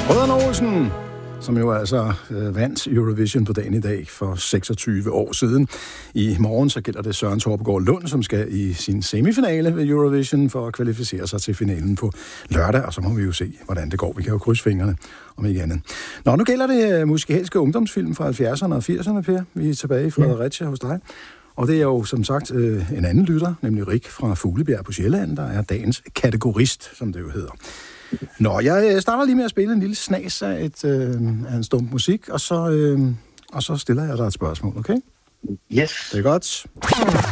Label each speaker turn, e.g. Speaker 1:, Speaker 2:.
Speaker 1: Brødrene Olsen, som jo altså vandt Eurovision på dagen i dag for 26 år siden. I morgen så gælder det Søren Torpegaard Lund, som skal i sin semifinale ved Eurovision for at kvalificere sig til finalen på lørdag, og så må vi jo se, hvordan det går. Vi kan jo krydse fingrene, om ikke andet. Nå, nu gælder det musikalske ungdomsfilm fra 70'erne og 80'erne, Per. Vi er tilbage i Fredericia hos dig. Og det er jo som sagt en anden lytter, nemlig Rik fra Fuglebjerg på Sjælland, der er dagens kategorist, som det jo hedder. Nå, jeg starter lige med at spille en lille snas af en stump musik, og så stiller jeg dig et spørgsmål, okay?
Speaker 2: Yes.
Speaker 1: Det er godt.